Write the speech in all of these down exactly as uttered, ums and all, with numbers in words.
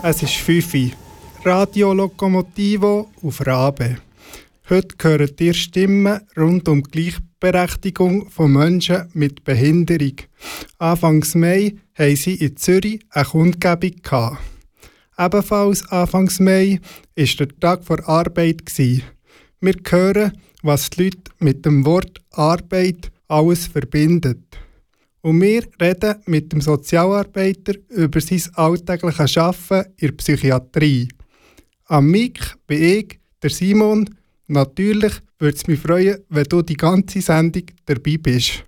Es ist fünf Uhr. Radio Lokomotivo auf Rabe. Heute hören ihr Stimmen rund um die Gleichberechtigung von Menschen mit Behinderung. Anfangs Mai hatten sie in Zürich eine Kundgebung gehabt. Ebenfalls Anfangs Mai war der Tag vor Arbeit. Wir hören, was die Leute mit dem Wort Arbeit alles verbindet. Und wir reden mit dem Sozialarbeiter über sein alltägliches Arbeiten in der Psychiatrie. Am Mic bin ich, der Simon. Natürlich würde es mich freuen, wenn du die ganze Sendung dabei bist.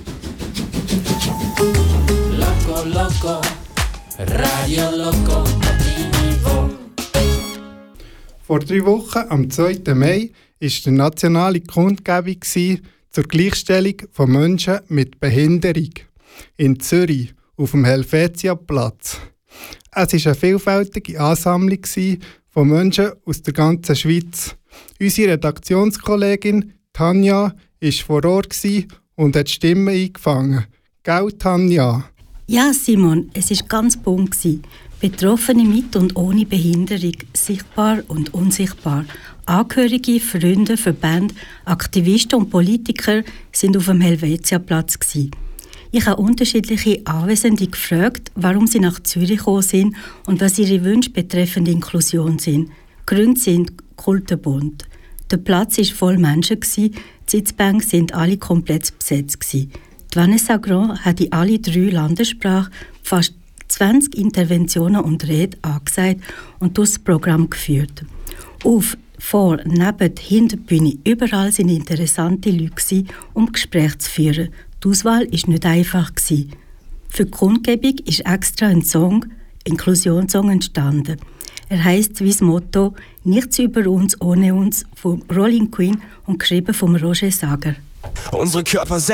Loco, loco, Radio Lokomotivo. Vor drei Wochen, am zweiten Mai, war die nationale Kundgebung zur Gleichstellung von Menschen mit Behinderung in Zürich auf dem Helvetiaplatz. Es war eine vielfältige Ansammlung von Menschen aus der ganzen Schweiz. Unsere Redaktionskollegin Tanja war vor Ort und hat Stimmen eingefangen. Gell, Tanja? Ja, Simon, es war ganz bunt. Betroffene mit und ohne Behinderung, sichtbar und unsichtbar. Angehörige, Freunde, Verbände, Aktivisten und Politiker sind auf dem Helvetiaplatz. Ich habe unterschiedliche Anwesende gefragt, warum sie nach Zürich gekommen sind und was ihre Wünsche betreffend Inklusion sind. Die Gründe sind kulturbunt. Der Platz war voll Menschen, die Sitzbänke sind alle komplett besetzt. Die Vanessa Grand hat in alle drei Landessprachen fast zwanzig Interventionen und Reden angesagt und das Programm geführt. Auf, vor, neben, hinter der Bühne, überall waren interessante Leute, um Gespräche zu führen. Die Auswahl war nicht einfach. Für die Kundgebung ist extra ein Song, Inklusionssong, entstanden. Er heisst wie das Motto «Nichts über uns ohne uns» von Rolling Queen und geschrieben von Roger Sager. Unsere Körper